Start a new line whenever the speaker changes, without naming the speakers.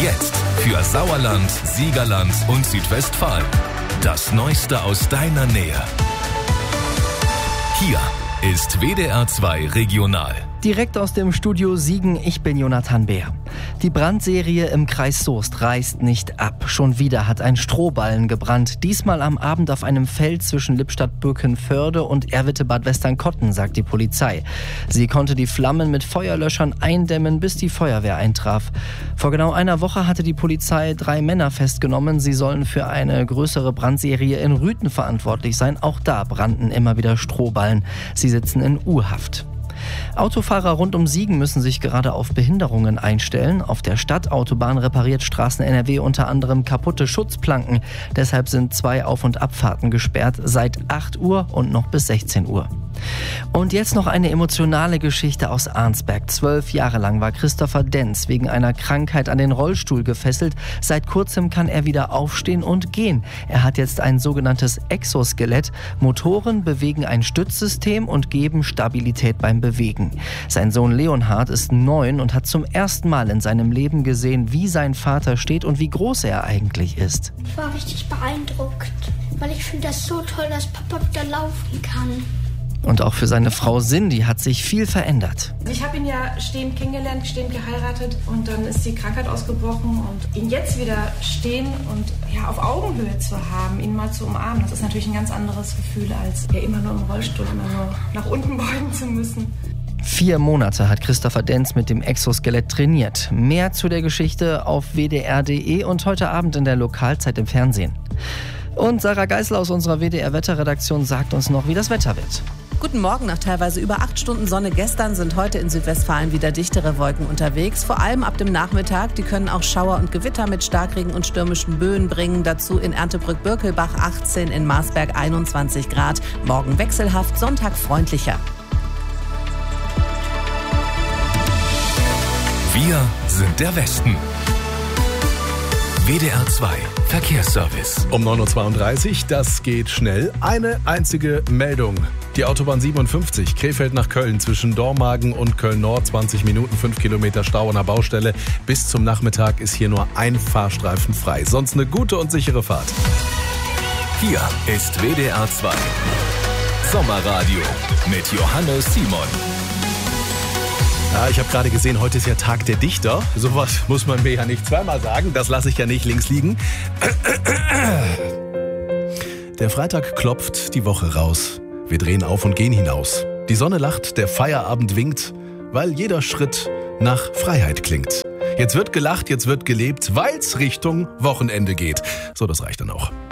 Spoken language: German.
Jetzt für Sauerland, Siegerland und Südwestfalen. Das Neueste aus deiner Nähe. Hier ist WDR 2 Regional.
Direkt aus dem Studio Siegen, ich bin Jonathan Beer. Die Brandserie im Kreis Soest reißt nicht ab. Schon wieder hat ein Strohballen gebrannt. Diesmal am Abend auf einem Feld zwischen Lippstadt-Birkenförde und Erwitte-Bad Westernkotten, sagt die Polizei. Sie konnte die Flammen mit Feuerlöschern eindämmen, bis die Feuerwehr eintraf. Vor genau einer Woche hatte die Polizei 3 Männer festgenommen. Sie sollen für eine größere Brandserie in Rüthen verantwortlich sein. Auch da brannten immer wieder Strohballen. Sie sitzen in U-Haft. Autofahrer rund um Siegen müssen sich gerade auf Behinderungen einstellen. Auf der Stadtautobahn repariert Straßen NRW unter anderem kaputte Schutzplanken. Deshalb sind 2 Auf- und Abfahrten gesperrt seit 8 Uhr und noch bis 16 Uhr. Und jetzt noch eine emotionale Geschichte aus Arnsberg. 12 Jahre lang war Christopher Denz wegen einer Krankheit an den Rollstuhl gefesselt. Seit kurzem kann er wieder aufstehen und gehen. Er hat jetzt ein sogenanntes Exoskelett. Motoren bewegen ein Stützsystem und geben Stabilität beim Bewegen. Sein Sohn Leonhard ist 9 und hat zum ersten Mal in seinem Leben gesehen, wie sein Vater steht und wie groß er eigentlich ist.
Ich war richtig beeindruckt, weil ich finde das so toll, dass Papa wieder laufen kann.
Und auch für seine Frau Cindy hat sich viel verändert.
Ich habe ihn ja stehend kennengelernt, stehend geheiratet und dann ist die Krankheit ausgebrochen und ihn jetzt wieder stehen und ja, auf Augenhöhe zu haben, ihn mal zu umarmen, das ist natürlich ein ganz anderes Gefühl, als ja immer nur im Rollstuhl, immer nur nach unten beugen zu müssen.
4 Monate hat Christopher Denz mit dem Exoskelett trainiert. Mehr zu der Geschichte auf wdr.de und heute Abend in der Lokalzeit im Fernsehen. Und Sarah Geißler aus unserer WDR-Wetterredaktion sagt uns noch, wie das Wetter wird.
Guten Morgen. Nach teilweise über 8 Stunden Sonne gestern sind heute in Südwestfalen wieder dichtere Wolken unterwegs. Vor allem ab dem Nachmittag. Die können auch Schauer und Gewitter mit Starkregen und stürmischen Böen bringen. Dazu in Erndtebrück-Birkelbach 18, in Marsberg 21 Grad. Morgen wechselhaft, Sonntag freundlicher.
Wir sind der Westen. WDR 2 Verkehrsservice.
Um 9.32 Uhr, das geht schnell. Eine einzige Meldung. Die Autobahn 57, Krefeld nach Köln, zwischen Dormagen und Köln-Nord, 20 Minuten, 5 Kilometer Stau an der Baustelle. Bis zum Nachmittag ist hier nur ein Fahrstreifen frei. Sonst eine gute und sichere Fahrt.
Hier ist WDR 2 Sommerradio mit Johannes Simon.
Ja, ich habe gerade gesehen, heute ist ja Tag der Dichter. Sowas muss man mir ja nicht zweimal sagen. Das lasse ich ja nicht links liegen. Der Freitag klopft die Woche raus. Wir drehen auf und gehen hinaus. Die Sonne lacht, der Feierabend winkt, weil jeder Schritt nach Freiheit klingt. Jetzt wird gelacht, jetzt wird gelebt, weil's Richtung Wochenende geht. So, das reicht dann auch.